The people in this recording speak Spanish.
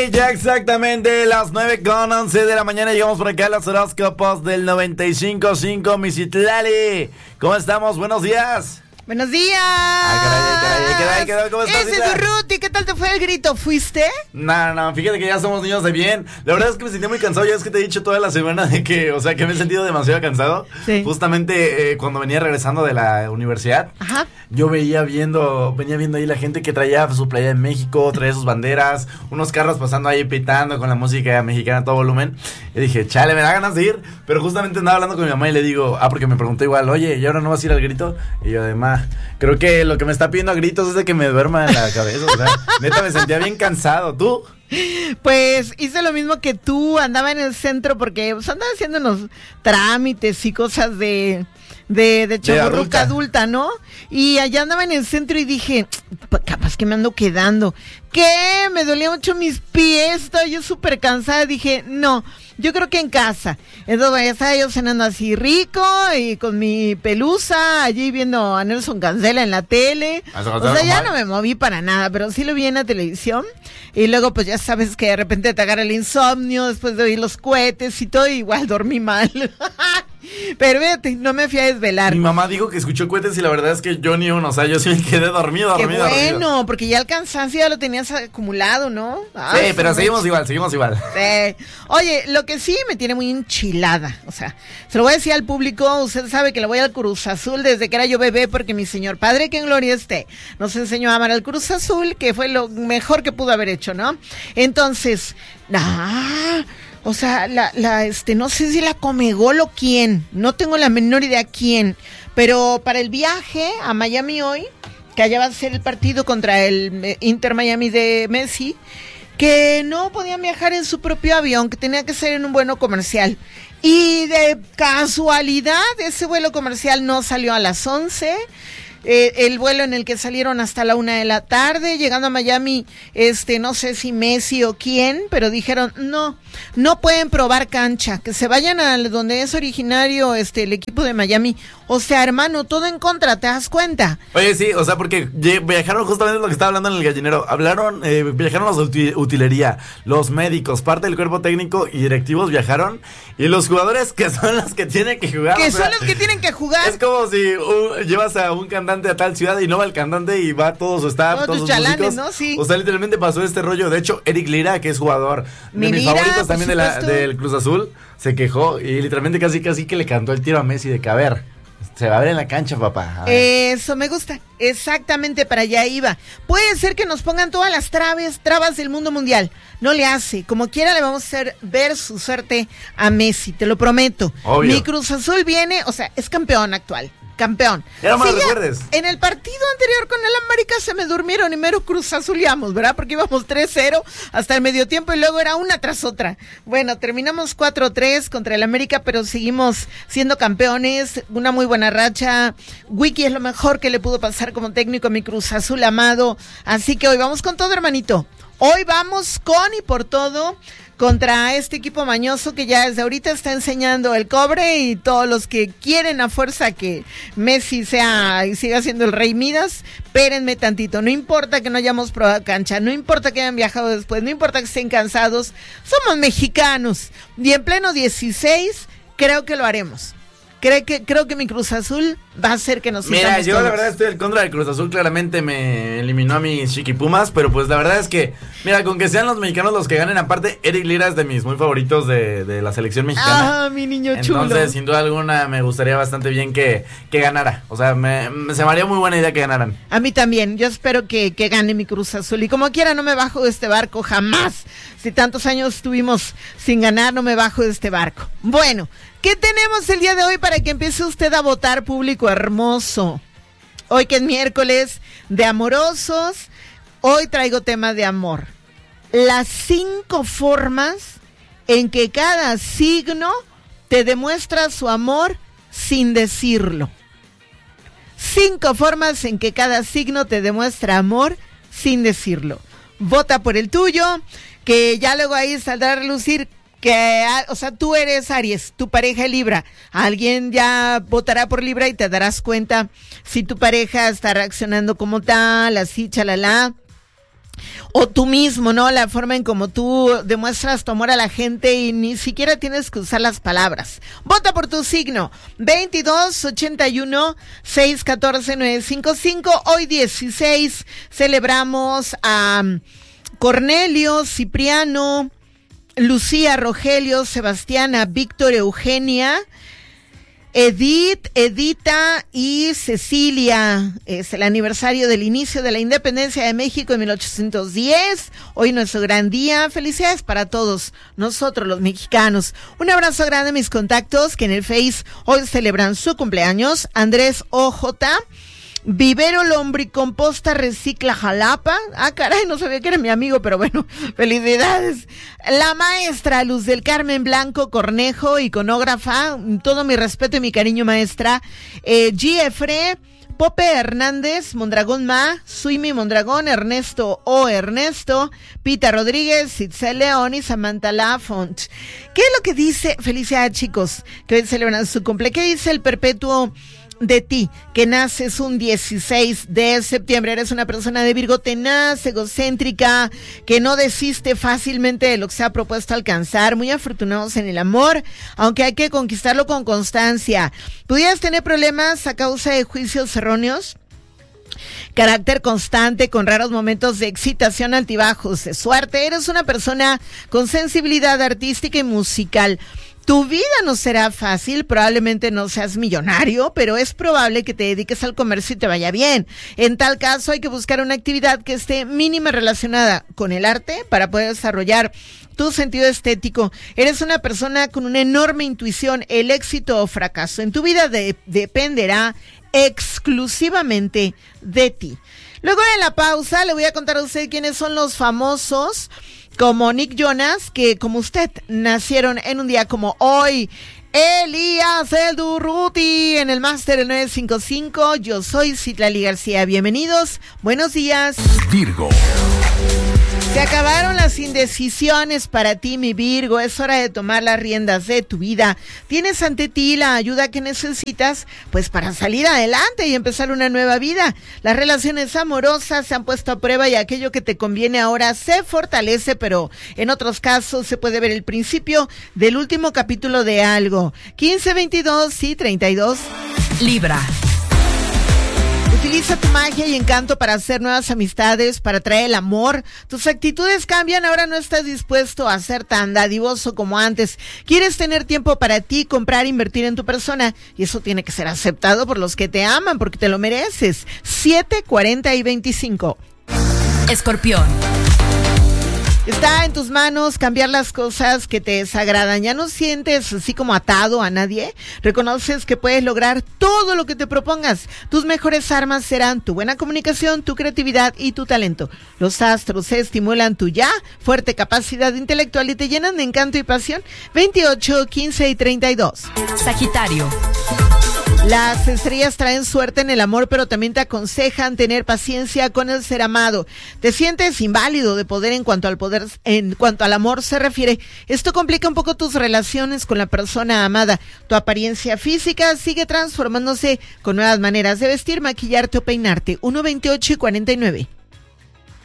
ya exactamente las 9:11 de la mañana. Llegamos por acá a los horóscopos del 95.5. Mi Citlali, ¿cómo estamos? Buenos días. Buenos días. Ay, caray, ¿cómo estás? Ese es Durruti, ¿qué tal te fue el grito? ¿Fuiste? No, fíjate que ya somos niños de bien. La verdad es que me sentí muy cansado. Ya es que te he dicho toda la semana de que, o sea, que me he sentido demasiado cansado. Sí. Justamente cuando venía regresando de la universidad. Ajá. Yo venía viendo ahí la gente que traía su playa de México, traía sus banderas, unos carros pasando ahí pitando con la música mexicana a todo volumen. Y dije, chale, me da ganas de ir. Pero justamente andaba hablando con mi mamá y le digo, porque me preguntó igual, oye, ¿y ahora no vas a ir al grito? Y yo, además, creo que lo que me está pidiendo a gritos es de que me duerma en la cabeza. O sea, neta, me sentía bien cansado. ¿Tú? Pues hice lo mismo que tú, andaba en el centro porque pues, andaba haciendo unos trámites y cosas de chavorruca adulta, ¿no? Y allá andaba en el centro y dije, capaz que me ando quedando. ¿Qué? Me dolían mucho mis pies, estaba yo súper cansada. Dije, no, yo creo que en casa. Entonces ya estaba yo cenando así rico y con mi pelusa, allí viendo a Nelson Cancela en la tele. O sea, ya no me moví para nada, pero sí lo vi en la televisión. Y luego pues ya sabes que de repente te agarra el insomnio después de oír los cohetes y todo, igual dormí mal. Pero fíjate, no me fui a desvelar. Mi mamá dijo que escuchó cohetes y la verdad es que yo ni uno, o sea, yo sí me quedé dormido. Qué bueno, porque ya el cansancio ya lo tenías acumulado, ¿no? Sí, pero seguimos igual. Sí. Oye, lo que sí me tiene muy enchilada, o sea, se lo voy a decir al público, usted sabe que le voy al Cruz Azul desde que era yo bebé, porque mi señor padre, que en gloria esté, nos enseñó a amar al Cruz Azul, que fue lo mejor que pudo haber hecho, ¿no? Entonces, o sea, no sé si la Comegol o quién, no tengo la menor idea quién, pero para el viaje a Miami hoy, que allá va a ser el partido contra el Inter Miami de Messi, que no podían viajar en su propio avión, que tenía que ser en un vuelo comercial. Y de casualidad, ese vuelo comercial no salió a las 11. El vuelo en el que salieron hasta la 1 de la tarde, llegando a Miami, no sé si Messi o quién, pero dijeron, no pueden probar cancha, que se vayan a donde es originario el equipo de Miami. O sea, hermano, todo en contra, ¿te das cuenta? Oye, sí, o sea, porque viajaron justamente lo que estaba hablando en el gallinero. Viajaron los de utilería, los médicos, parte del cuerpo técnico y directivos viajaron. Y los jugadores que son los que tienen que jugar. Que son los que tienen que jugar. Es como si llevas a un cantante a tal ciudad y no va el cantante y va todo su staff, todos sus chalanes, músicos, ¿no? Sí. O sea, literalmente pasó este rollo. De hecho, Eric Lira, que es jugador de mis favoritos también del Cruz Azul, se quejó y literalmente casi que le cantó el tiro a Messi de que, a ver, se va a ver en la cancha, papá. Eso me gusta. Exactamente, para allá iba. Puede ser que nos pongan todas las trabas del mundo mundial. No le hace. Como quiera le vamos a hacer ver su suerte a Messi, te lo prometo. Obvio. Mi Cruz Azul viene, o sea, es campeón actual. Campeón. Ya no me lo recuerdes. En el partido anterior con el América se me durmieron y mero Cruz Azuliamos, ¿verdad? Porque íbamos 3-0 hasta el medio tiempo y luego era una tras otra. Bueno, terminamos 4-3 contra el América, pero seguimos siendo campeones, una muy buena racha. Wiki es lo mejor que le pudo pasar como técnico a mi Cruz Azul amado. Así que hoy vamos con todo, hermanito. Hoy vamos con y por todo contra este equipo mañoso que ya desde ahorita está enseñando el cobre, y todos los que quieren a fuerza que Messi sea y siga siendo el Rey Midas, espérenme tantito. No importa que no hayamos probado cancha, no importa que hayan viajado después, no importa que estén cansados, somos mexicanos y en pleno 16 creo que lo haremos. Creo que mi Cruz Azul va a hacer que nos sigamos. Mira, yo todos. la verdad estoy en contra del Cruz Azul. Claramente me eliminó a mis chiquipumas, pero pues la verdad es que, mira, con que sean los mexicanos los que ganen, aparte Eric Lira es de mis muy favoritos de la selección mexicana. Ah, mi niño chulo. Entonces, sin duda alguna, me gustaría bastante bien que ganara. O sea, se me haría muy buena idea que ganaran. A mí también, yo espero que gane mi Cruz Azul. Y como quiera, no me bajo de este barco jamás. Si tantos años estuvimos sin ganar, no me bajo de este barco. Bueno, ¿qué tenemos el día de hoy para que empiece usted a votar, público hermoso? Hoy que es miércoles de amorosos, hoy traigo tema de amor. Las 5 formas en que cada signo te demuestra su amor sin decirlo. 5 formas en que cada signo te demuestra amor sin decirlo. Vota por el tuyo, que ya luego ahí saldrá a relucir que, o sea, tú eres Aries, tu pareja es Libra. Alguien ya votará por Libra y te darás cuenta si tu pareja está reaccionando como tal, así, chalala. O tú mismo, ¿no? La forma en como tú demuestras tu amor a la gente y ni siquiera tienes que usar las palabras. Vota por tu signo. 2281-614-955. Hoy 16 celebramos a Cornelio, Cipriano, Lucía, Rogelio, Sebastiana, Víctor, Eugenia, Edith, Edita y Cecilia. Es el aniversario del inicio de la independencia de México en 1810. Hoy nuestro gran día. Felicidades para todos nosotros los mexicanos. Un abrazo grande a mis contactos que en el Face hoy celebran su cumpleaños. Andrés OJ, Vivero Lombricomposta Recicla Jalapa. Ah, caray, no sabía que era mi amigo, pero bueno, felicidades. La maestra Luz del Carmen Blanco Cornejo, iconógrafa. Todo mi respeto y mi cariño, maestra. Giefre, Pope Hernández, Mondragón Ma, Suimi Mondragón, Ernesto O. Ernesto, Pita Rodríguez, Itzel León y Samantha Lafont. ¿Qué es lo que dice? Felicidades, chicos, que hoy celebran su cumple. ¿Qué dice el perpetuo de ti, que naces un 16 de septiembre? Eres una persona de Virgo tenaz, egocéntrica, que no desiste fácilmente de lo que se ha propuesto alcanzar, muy afortunados en el amor, aunque hay que conquistarlo con constancia. ¿Pudieras tener problemas a causa de juicios erróneos? Carácter constante con raros momentos de excitación, altibajos de suerte. Eres una persona con sensibilidad artística y musical. Tu vida no será fácil, probablemente no seas millonario, pero es probable que te dediques al comercio y te vaya bien. En tal caso hay que buscar una actividad que esté mínima relacionada con el arte para poder desarrollar tu sentido estético. Eres una persona con una enorme intuición. El éxito o fracaso en tu vida dependerá exclusivamente de ti. Luego de la pausa le voy a contar a usted quiénes son los famosos como Nick Jonas, que como usted nacieron en un día como hoy. Elías El Durruti en el máster del 955. Yo soy Citlali García. Bienvenidos. Buenos días. Virgo. Se acabaron las indecisiones para ti, mi Virgo. Es hora de tomar las riendas de tu vida. Tienes ante ti la ayuda que necesitas, pues para salir adelante y empezar una nueva vida. Las relaciones amorosas se han puesto a prueba y aquello que te conviene ahora se fortalece, pero en otros casos se puede ver el principio del último capítulo de algo. 15, 22 y 32. Libra. Utiliza tu magia y encanto para hacer nuevas amistades, para traer el amor. Tus actitudes cambian, ahora no estás dispuesto a ser tan dadivoso como antes. Quieres tener tiempo para ti, comprar, invertir en tu persona, y eso tiene que ser aceptado por los que te aman, porque te lo mereces. 7, 40 y 25. Escorpión. Está en tus manos cambiar las cosas que te desagradan. Ya no sientes así como atado a nadie. Reconoces que puedes lograr todo lo que te propongas. Tus mejores armas serán tu buena comunicación, tu creatividad y tu talento. Los astros estimulan tu ya fuerte capacidad intelectual y te llenan de encanto y pasión. 28, 15 y 32. Sagitario. Las estrellas traen suerte en el amor, pero también te aconsejan tener paciencia con el ser amado. Te sientes inválido de poder en cuanto al amor se refiere. Esto complica un poco tus relaciones con la persona amada. Tu apariencia física sigue transformándose con nuevas maneras de vestir, maquillarte o peinarte. 1, 28 y 49.